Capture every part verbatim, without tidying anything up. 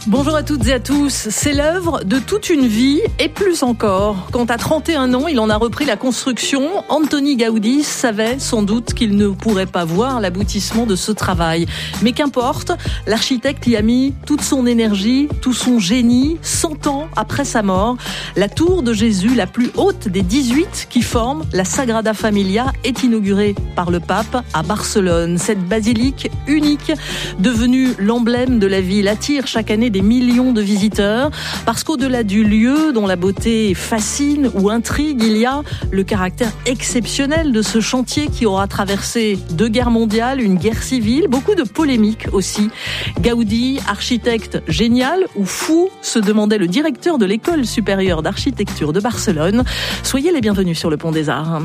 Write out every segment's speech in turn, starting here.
Bonjour à toutes et à tous. C'est l'œuvre de toute une vie et plus encore. Quand à trente et un ans, il en a repris la construction, Antoni Gaudí savait sans doute qu'il ne pourrait pas voir l'aboutissement de ce travail. Mais qu'importe, l'architecte y a mis toute son énergie, tout son génie, cent ans après sa mort. La tour de Jésus, la plus haute des dix-huit qui forment la Sagrada Familia, est inaugurée par le pape à Barcelone. Cette basilique unique, devenue l'emblème de la ville, attire chaque année des millions de visiteurs, parce qu'au-delà du lieu dont la beauté fascine ou intrigue, il y a le caractère exceptionnel de ce chantier qui aura traversé deux guerres mondiales, une guerre civile, beaucoup de polémiques aussi. Gaudí, architecte génial ou fou, se demandait le directeur de l'école supérieure d'architecture de Barcelone. Soyez les bienvenus sur le Pont des Arts.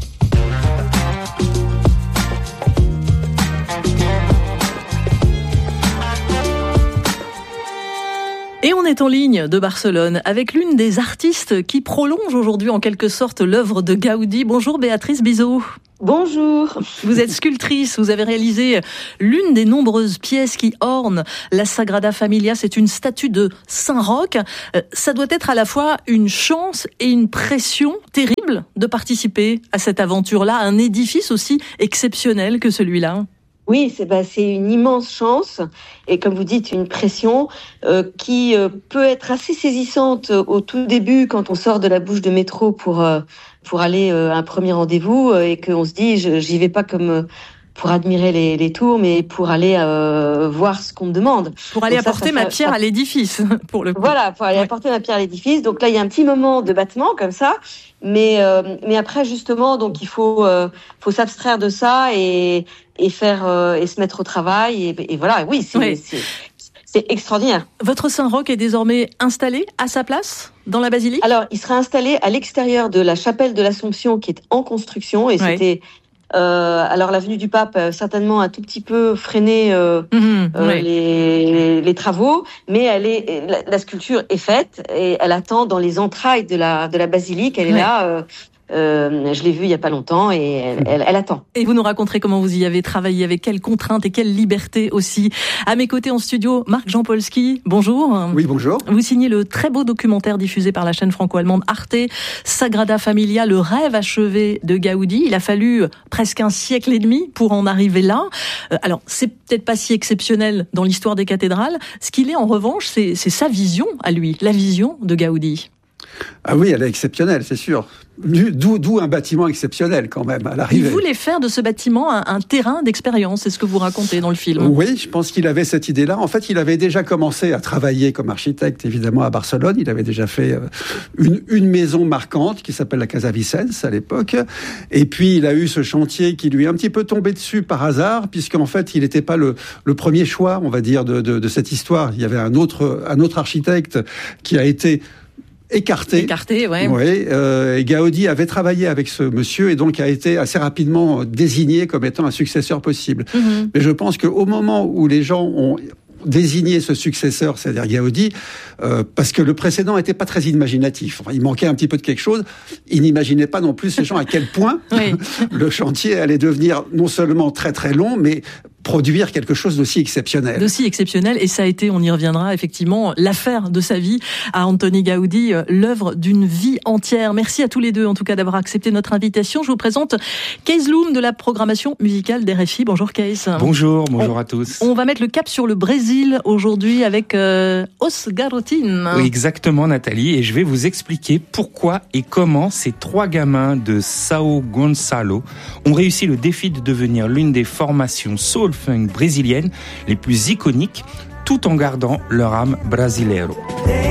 Et on est en ligne de Barcelone avec l'une des artistes qui prolonge aujourd'hui en quelque sorte l'œuvre de Gaudí. Bonjour Béatrice Bizot. Bonjour. Vous êtes sculptrice, vous avez réalisé l'une des nombreuses pièces qui ornent la Sagrada Familia. C'est une statue de Saint-Roch. Ça doit être à la fois une chance et une pression terrible de participer à cette aventure-là, un édifice aussi exceptionnel que celui-là. Oui, c'est, bah, c'est une immense chance et comme vous dites, une pression euh, qui euh, peut être assez saisissante au tout début quand on sort de la bouche de métro pour euh, pour aller euh, à un premier rendez-vous euh, et qu'on se dit je, j'y vais pas comme euh, pour admirer les, les tours, mais pour aller euh, voir ce qu'on me demande. Pour aller Donc apporter ça, ça, ma ça, pierre ça, à l'édifice, pour le coup. Voilà, pour aller ouais. apporter ma pierre à l'édifice. Donc là, il y a un petit moment de battement comme ça, mais euh, mais après justement, donc il faut euh, faut s'abstraire de ça et et faire euh, et se mettre au travail et, et voilà. Oui, c'est, oui. c'est c'est extraordinaire. Votre Saint-Roch est désormais installé à sa place dans la basilique ? Alors, il sera installé à l'extérieur de la chapelle de l'Assomption qui est en construction et ouais. c'était Euh, alors la venue du pape euh, certainement un tout petit peu freiné euh, mmh, euh, oui. les, les travaux, mais elle est la, la sculpture est faite et elle attend dans les entrailles de la de la basilique. Elle est oui. là. Euh, Euh, je l'ai vue il y a pas longtemps et elle, elle, elle attend. Et vous nous raconterez comment vous y avez travaillé, avec quelles contraintes et quelle liberté aussi. À mes côtés en studio, Marc Jampolsky, bonjour. Oui, bonjour. Vous signez le très beau documentaire diffusé par la chaîne franco-allemande Arte, Sagrada Familia, le rêve achevé de Gaudí. Il a fallu presque un siècle et demi pour en arriver là. Euh, alors, c'est peut-être pas si exceptionnel dans l'histoire des cathédrales. Ce qu'il est en revanche, c'est, c'est sa vision à lui, la vision de Gaudí. Ah oui, elle est exceptionnelle, c'est sûr. D'où, d'où un bâtiment exceptionnel quand même à l'arrivée. Il voulait faire de ce bâtiment un, un terrain d'expérience, c'est ce que vous racontez dans le film. Oui, je pense qu'il avait cette idée-là. En fait, il avait déjà commencé à travailler comme architecte, évidemment, à Barcelone. Il avait déjà fait une, une maison marquante qui s'appelle la Casa Vicens à l'époque. Et puis, il a eu ce chantier qui lui est un petit peu tombé dessus par hasard, puisqu'en fait, il n'était pas le, le premier choix, on va dire, de, de, de cette histoire. Il y avait un autre, un autre architecte qui a été écarté. Écarté, ouais. Oui, euh, et Gaudí avait travaillé avec ce monsieur et donc a été assez rapidement désigné comme étant un successeur possible. Mm-hmm. Mais je pense qu'au moment où les gens ont désigné ce successeur, c'est-à-dire Gaudí, euh, parce que le précédent n'était pas très imaginatif. Enfin, il manquait un petit peu de quelque chose. Il n'imaginait pas non plus ces gens à quel point oui. le chantier allait devenir non seulement très très long, mais produire quelque chose d'aussi exceptionnel. D'aussi exceptionnel, et ça a été, on y reviendra, effectivement, l'affaire de sa vie à Antoni Gaudí, l'œuvre d'une vie entière. Merci à tous les deux, en tout cas, d'avoir accepté notre invitation. Je vous présente Kees Loom de la programmation musicale d'R F I. Bonjour Kees. Bonjour, bonjour on, à tous. On va mettre le cap sur le Brésil aujourd'hui avec euh, Os Garotines. Oui, exactement Nathalie, et je vais vous expliquer pourquoi et comment ces trois gamins de Sao Gonçalo ont réussi le défi de devenir l'une des formations soul funk brésiliennes les plus iconiques, tout en gardant leur âme brasileiro.